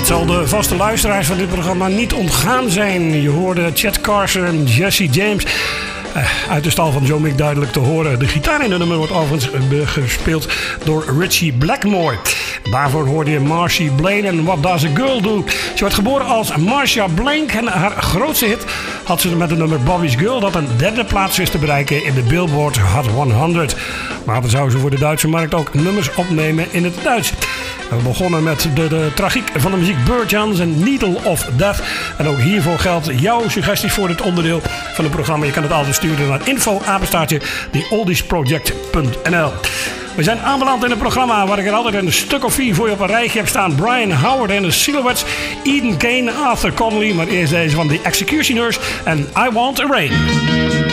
zal de vaste luisteraars van dit programma niet ontgaan zijn. Je hoorde Chet Carson en Jesse James. Uit de stal van Joe Mick duidelijk te horen. De gitaar in het nummer wordt overigens gespeeld door Richie Blackmore. Daarvoor hoorde je Marcy Blaine en What Does a Girl Do? Ze werd geboren als Marcia Blank en haar grootste hit had ze met het nummer Bobby's Girl, dat een derde plaats wist te bereiken in de Billboard Hot 100. Maar dan zou ze voor de Duitse markt ook nummers opnemen in het Duits. We begonnen met de tragiek van de muziek Burt Jans en Needle of Death. En ook hiervoor geldt jouw suggesties voor dit onderdeel van het programma. Je kan het altijd sturen naar info@theoldiesproject.nl. We zijn aanbeland in het programma waar ik er altijd een stuk of 4 voor je op een rijtje heb staan. Brian Howard en de Silhouettes, Eden Kane, Arthur Connolly. Maar eerst deze van The Executioners en I Want a Rain.